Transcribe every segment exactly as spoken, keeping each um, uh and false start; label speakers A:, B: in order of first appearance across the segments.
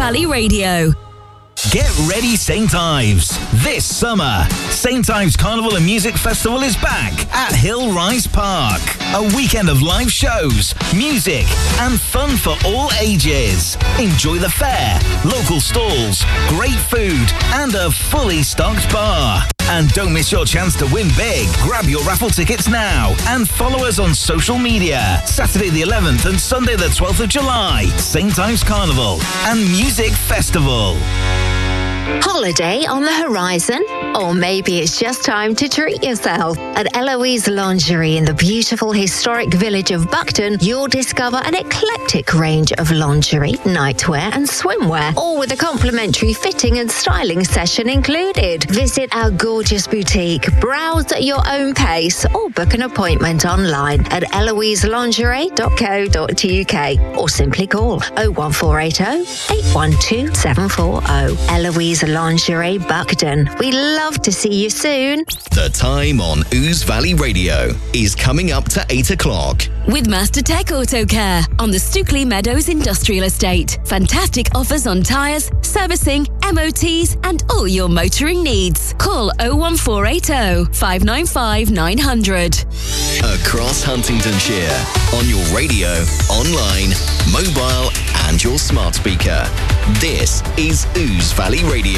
A: Valley Radio.
B: Get ready, Saint Ives. This summer, Saint Ives Carnival and Music Festival is back at Hill Rise Park. A weekend of live shows, music, and fun for all ages. Enjoy the fair, local stalls, great food, and a fully stocked bar. And don't miss your chance to win big. Grab your raffle tickets now and follow us on social media. Saturday the eleventh and Sunday the twelfth of July. Saint Ives Carnival and Music Festival.
C: Holiday on the horizon? Or maybe it's just time to treat yourself. At Eloise Lingerie in the beautiful historic village of Buckton, you'll discover an eclectic range of lingerie, nightwear and swimwear, all with a complimentary fitting and styling session included. Visit our gorgeous boutique, browse at your own pace, or book an appointment online at eloise lingerie dot co dot uk or simply call oh one four eight oh, eight one two, seven four oh. Eloise Lingerie Buckton. We love to see you soon.
D: The time on Ouse Valley Radio is coming up to eight o'clock.
A: With Master Tech Auto Care on the Stookley Meadows Industrial Estate. Fantastic offers on tyres, servicing, M O Ts and all your motoring needs. Call oh one four eight oh, five nine five, nine hundred.
D: Across Huntingdonshire, on your radio, online, mobile and your smart speaker. This is Ouse Valley Radio.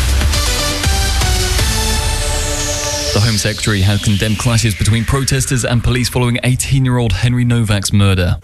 E: The Home Secretary has condemned clashes between protesters and police following eighteen-year-old Henry Novak's murder.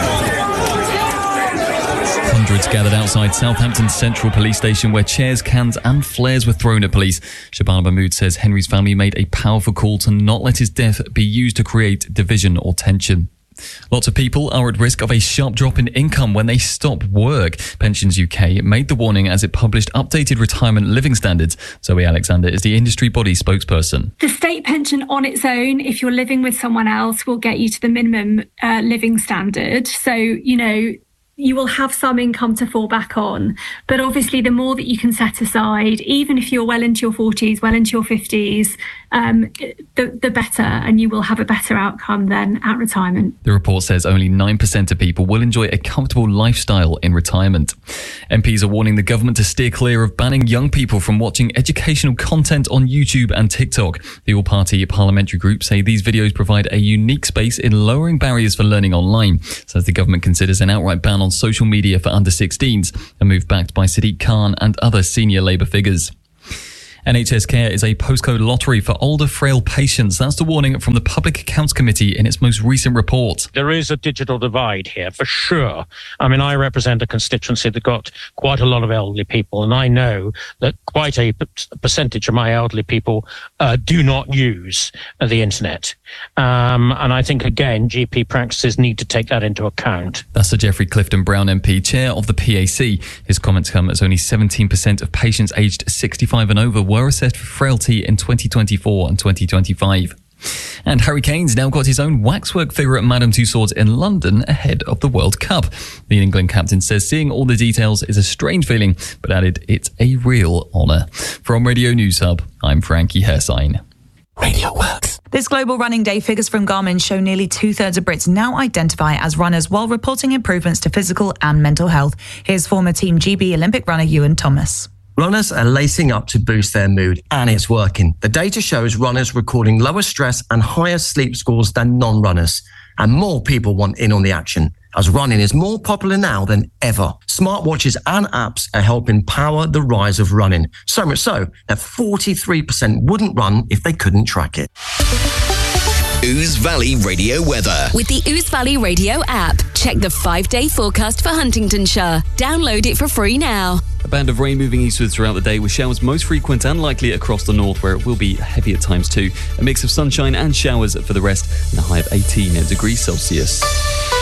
E: Hundreds gathered outside Southampton Central Police Station where chairs, cans and flares were thrown at police. Shabana Mahmood says Henry's family made a powerful call to not let his death be used to create division or tension. Lots of people are at risk of a sharp drop in income when they stop work. Pensions U K made the warning as it published updated retirement living standards. Zoe Alexander is the industry body spokesperson.
F: The state pension on its own, if you're living with someone else, will get you to the minimum uh, living standard. So, you know, you will have some income to fall back on. But obviously, the more that you can set aside, even if you're well into your forties, well into your fifties, um, the, the better, and you will have a better outcome then at retirement.
E: The report says only nine percent of people will enjoy a comfortable lifestyle in retirement. M Ps are warning the government to steer clear of banning young people from watching educational content on YouTube and TikTok. The all-party parliamentary group say these videos provide a unique space in lowering barriers for learning online, says the government considers an outright ban on social media for under sixteens, a move backed by Sadiq Khan and other senior Labour figures. N H S Care is a postcode lottery for older, frail patients. That's the warning from the Public Accounts Committee in its most recent report.
G: There is a digital divide here, for sure. I mean, I represent a constituency that got quite a lot of elderly people, and I know that quite a percentage of my elderly people uh, do not use uh, the internet. Um, and I think, again, G P practices need to take that into account.
E: That's Sir Geoffrey Clifton Brown M P, chair of the P A C. His comments come as only seventeen percent of patients aged sixty-five and over were assessed for frailty in twenty twenty-four and twenty twenty-five. And Harry Kane's now got his own waxwork figure at Madame Tussauds in London ahead of the World Cup. The England captain says seeing all the details is a strange feeling, but added it's a real honour. From Radio News Hub, I'm Frankie Hersign.
H: Radio Works. This Global Running Day figures from Garmin show nearly two-thirds of Brits now identify as runners while reporting improvements to physical and mental health. Here's former Team G B Olympic runner Ewan Thomas.
I: Runners are lacing up to boost their mood, and it's working. The data shows runners recording lower stress and higher sleep scores than non-runners. And more people want in on the action, as running is more popular now than ever. Smartwatches and apps are helping power the rise of running. So much so that forty-three percent wouldn't run if they couldn't track it.
D: Ouse Valley Radio weather.
A: With the Ouse Valley Radio app, check the five-day forecast for Huntingdonshire. Download it for free now.
E: A band of rain moving eastwards throughout the day, with showers most frequent and likely across the north, where it will be heavy at times too. A mix of sunshine and showers for the rest, and a high of eighteen degrees Celsius.